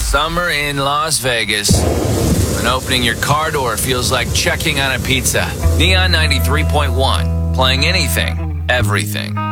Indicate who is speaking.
Speaker 1: Summer in Las Vegas. When opening your car door feels like checking on a pizza. Neon 93.1. Playing anything, everything.